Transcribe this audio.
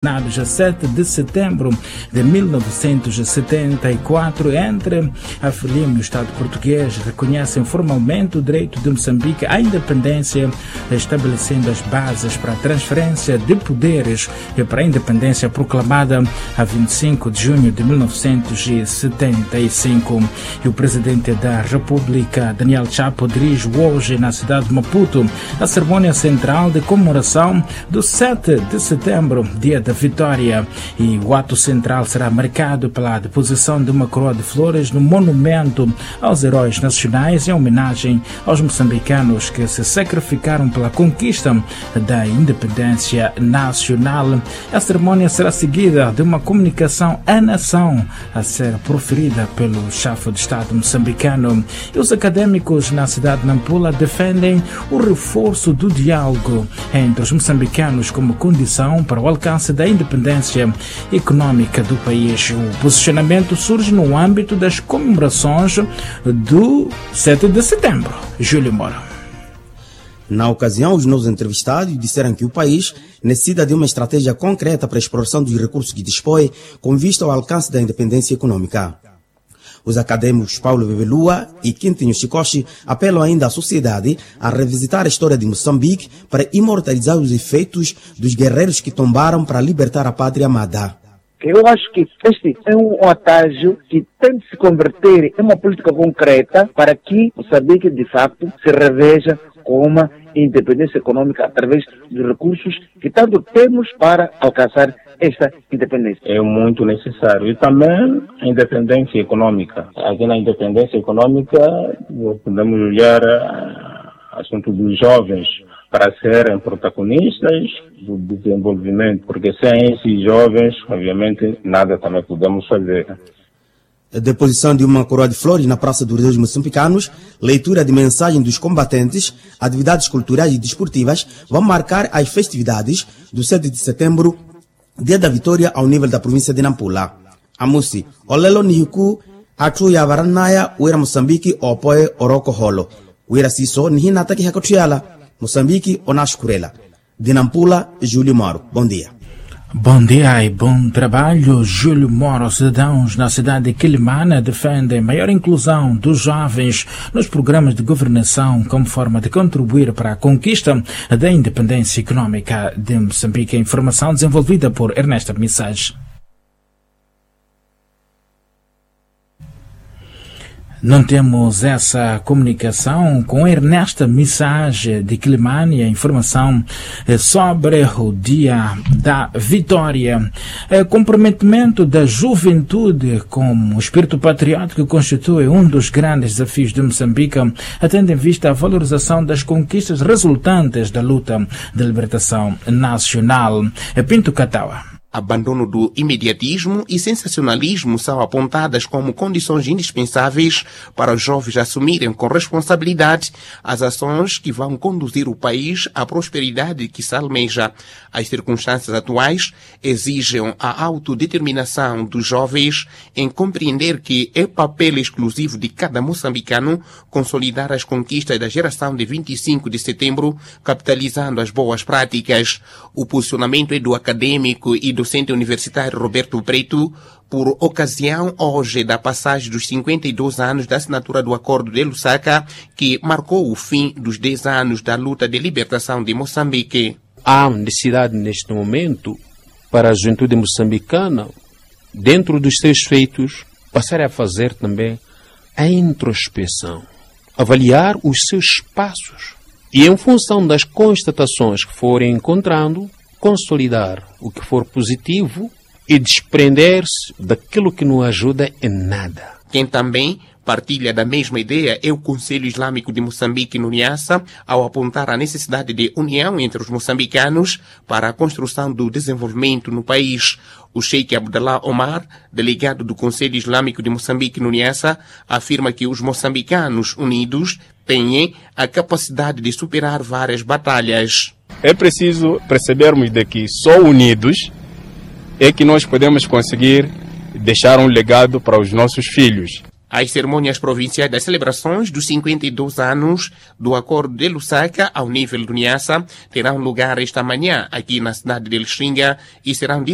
a 7 de setembro de 1974, entre a Frelimo e o Estado português, reconhecem formalmente o direito de Moçambique à independência, estabelecendo as bases para a transferência de poderes e para a independência proclamada a 25 de junho de 1975. E o presidente da República, Daniel Chapo, dirige hoje na cidade de Maputo a cerimônia central de comemoração do 7 de setembro, dia da vitória, e o ato central será marcado pela deposição de uma coroa de flores no monumento aos heróis nacionais em homenagem aos moçambicanos que se sacrificaram pela conquista da independência nacional. A cerimônia será seguida de uma comunicação à nação a ser proferida pelo chefe de Estado moçambicano. E os académicos na cidade de Nampula defendem o reforço do diálogo entre os moçambicanos como condição para o alcance da independência econômica do país. O posicionamento surge no âmbito das comemorações do 7 de setembro. Júlio Moro. Na ocasião, os nossos entrevistados disseram que o país necessita de uma estratégia concreta para a exploração dos recursos que dispõe com vista ao alcance da independência econômica. Os acadêmicos Paulo Bebelua e Quintinho Chicoche apelam ainda à sociedade a revisitar a história de Moçambique para imortalizar os efeitos dos guerreiros que tombaram para libertar a pátria amada. Eu acho que este é um atalho que tem de se converter em uma política concreta para que Moçambique, de facto, se reveja com uma independência econômica através dos recursos que tanto temos para alcançar esta independência. É muito necessário. E também a independência econômica. Aqui na independência econômica podemos olhar o assunto dos jovens para serem protagonistas do desenvolvimento, porque sem esses jovens, obviamente, nada também podemos fazer. A deposição de uma coroa de flores na Praça dos Reis Moçambicanos, leitura de mensagem dos combatentes, atividades culturais e desportivas vão marcar as festividades do 7 de setembro, dia da vitória ao nível da província de Nampula. Amusi, olelo nihiku, atu ya varanaya, uera Moçambique, opoe oroko holo. Uera siso, nihinata ki hakotuyala, Moçambique, onashkurela. De Nampula, Júlio Moro. Bom dia. Bom dia e bom trabalho. Júlio Moro. Cidadãos na cidade de Quilimana defendem maior inclusão dos jovens nos programas de governação como forma de contribuir para a conquista da independência econômica de Moçambique. A informação desenvolvida por Ernesto Missage. Não temos essa comunicação com Ernesto Missage de Quilimane, a informação sobre o dia da vitória. Comprometimento da juventude com o espírito patriótico constitui um dos grandes desafios de Moçambique, tendo em vista a valorização das conquistas resultantes da luta de libertação nacional. Pinto Catawa. Abandono do imediatismo e sensacionalismo são apontadas como condições indispensáveis para os jovens assumirem com responsabilidade as ações que vão conduzir o país à prosperidade que se almeja. As circunstâncias atuais exigem a autodeterminação dos jovens em compreender que é papel exclusivo de cada moçambicano consolidar as conquistas da geração de 25 de setembro, capitalizando as boas práticas. O posicionamento é do acadêmico e docente universitário Roberto Preto, por ocasião hoje da passagem dos 52 anos da assinatura do Acordo de Lusaka, que marcou o fim dos 10 anos da luta de libertação de Moçambique. Há necessidade neste momento para a juventude moçambicana, dentro dos seus feitos, passar a fazer também a introspeção, avaliar os seus passos e, em função das constatações que forem encontrando, consolidar o que for positivo e desprender-se daquilo que não ajuda em nada. Quem também partilha da mesma ideia é o Conselho Islâmico de Moçambique no Niassa, ao apontar a necessidade de união entre os moçambicanos para a construção do desenvolvimento no país. O Sheikh Abdallah Omar, delegado do Conselho Islâmico de Moçambique no Niassa, afirma que os moçambicanos unidos têm a capacidade de superar várias batalhas. É preciso percebermos de que só unidos é que nós podemos conseguir deixar um legado para os nossos filhos. As cerimônias provinciais das celebrações dos 52 anos do Acordo de Lusaka ao nível do Niassa terão lugar esta manhã aqui na cidade de Lixinga e serão